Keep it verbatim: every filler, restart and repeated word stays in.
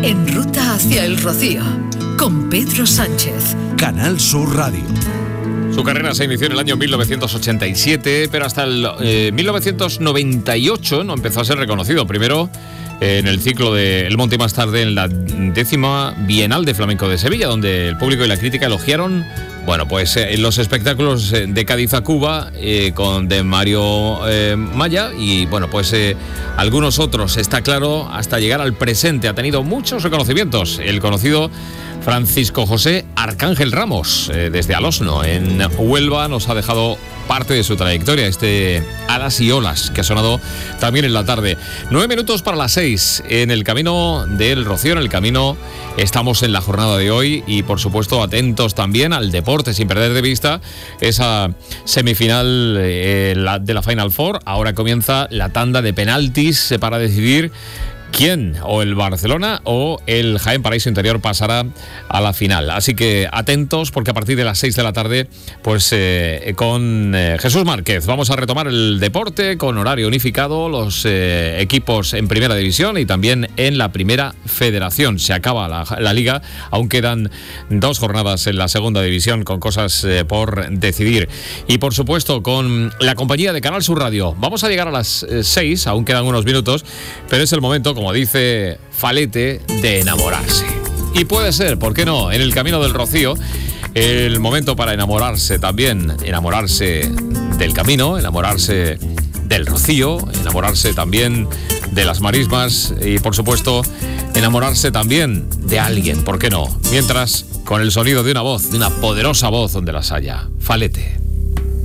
En ruta hacia el Rocío, con Pedro Sánchez. Canal Sur Radio. Su carrera se inició en el año mil novecientos ochenta y siete, pero hasta el eh, mil novecientos noventa y ocho no empezó a ser reconocido. Primero eh, en el ciclo de El Monte y más tarde en la décima Bienal de Flamenco de Sevilla, donde el público y la crítica elogiaron, bueno, pues eh, los espectáculos de Cádiz a Cuba eh, con de Mario eh, Maya y, bueno, pues eh, algunos otros, está claro, hasta llegar al presente. Ha tenido muchos reconocimientos. El conocido Francisco José Arcángel Ramos, eh, desde Alosno, en Huelva, nos ha dejado parte de su trayectoria, este Alas y Olas, que ha sonado también en la tarde. Nueve minutos para las seis, en el camino del Rocío, en el camino estamos en la jornada de hoy y, por supuesto, atentos también al deporte, sin perder de vista esa semifinal eh, la, de la Final Four. Ahora comienza la tanda de penaltis eh, para decidir quién, o el Barcelona o el Jaén Paraíso Interior, pasará a la final. Así que atentos, porque a partir de las seis de la tarde, pues eh, con eh, Jesús Márquez vamos a retomar el deporte con horario unificado, los eh, equipos en Primera División y también en la Primera Federación. Se acaba la, la Liga, aún quedan dos jornadas en la Segunda División con cosas eh, por decidir. Y, por supuesto, con la compañía de Canal Sur Radio. Vamos a llegar a las eh, seis, aún quedan unos minutos, pero es el momento, como dice Falete, de enamorarse. Y puede ser, ¿por qué no?, en el camino del Rocío, el momento para enamorarse también, enamorarse del camino, enamorarse del Rocío, enamorarse también de las marismas y, por supuesto, enamorarse también de alguien, ¿por qué no? Mientras, con el sonido de una voz, de una poderosa voz donde las haya. Falete.